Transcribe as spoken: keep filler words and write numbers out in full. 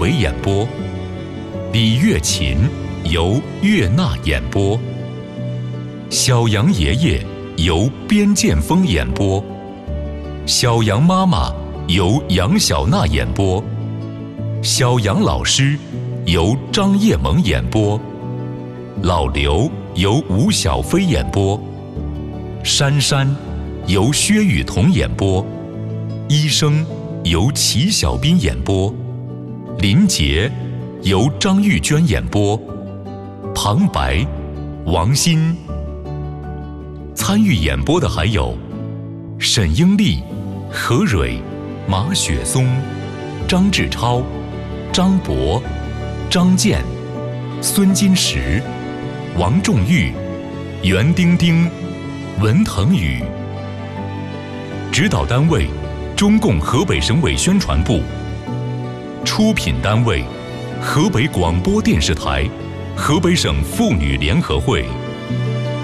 伟演播，李月琴由岳娜演播，小杨爷爷由边剑锋演播，小杨妈妈由杨小娜演播，小杨老师由张叶萌演播，老刘由吴小飞演播，珊珊由薛雨桐演播，医生由齐小斌演播，林杰由张玉娟演播，旁白王鑫。参与演播的还有沈英丽、何蕊、马雪松、张志超、张博、张健、孙金石、王仲玉、袁丁丁、文腾宇。指导单位中共河北省委宣传部。出品单位河北广播电视台、河北省妇女联合会。